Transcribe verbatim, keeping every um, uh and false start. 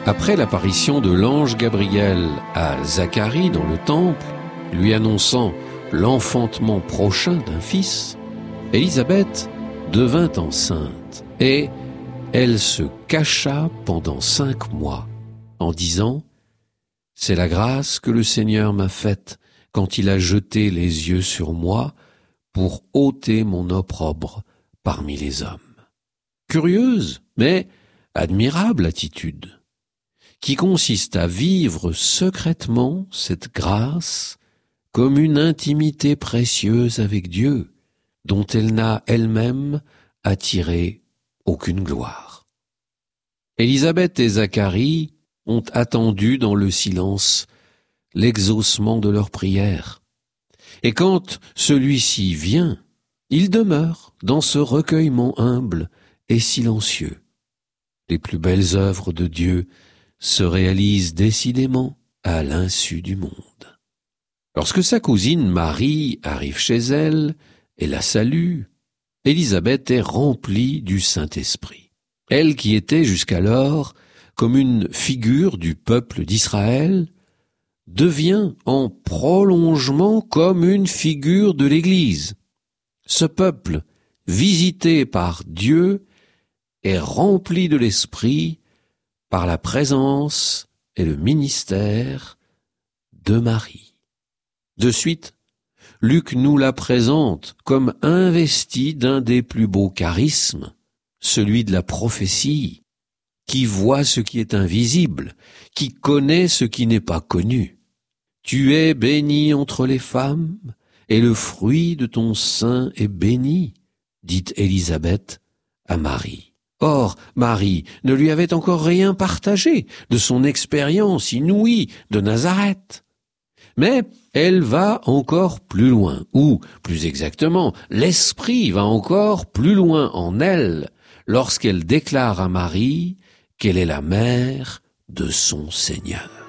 Après l'apparition de l'ange Gabriel à Zacharie dans le temple, lui annonçant l'enfantement prochain d'un fils, Élisabeth devint enceinte et elle se cacha pendant cinq mois en disant « C'est la grâce que le Seigneur m'a faite quand il a jeté les yeux sur moi pour ôter mon opprobre parmi les hommes. » Curieuse, mais admirable attitude, qui consiste à vivre secrètement cette grâce comme une intimité précieuse avec Dieu, dont elle n'a elle-même attiré aucune gloire. Élisabeth et Zacharie ont attendu dans le silence l'exaucement de leur prière. Et quand celui-ci vient, ils demeurent dans ce recueillement humble et silencieux. Les plus belles œuvres de Dieu se réalisent décidément à l'insu du monde. Lorsque sa cousine Marie arrive chez elle et la salue, Élisabeth est remplie du Saint-Esprit. Elle qui était jusqu'alors comme une figure du peuple d'Israël, devient en prolongement comme une figure de l'Église. Ce peuple, visité par Dieu, est rempli de l'Esprit par la présence et le ministère de Marie. De suite, Luc nous la présente comme investie d'un des plus beaux charismes, celui de la prophétie, qui voit ce qui est invisible, qui connaît ce qui n'est pas connu. Tu es bénie entre les femmes, et le fruit de ton sein est béni, dit Élisabeth à Marie. Or, Marie ne lui avait encore rien partagé de son expérience inouïe de Nazareth. Mais elle va encore plus loin, ou, plus exactement, l'Esprit va encore plus loin en elle, lorsqu'elle déclare à Marie qu'elle est la mère de son Seigneur.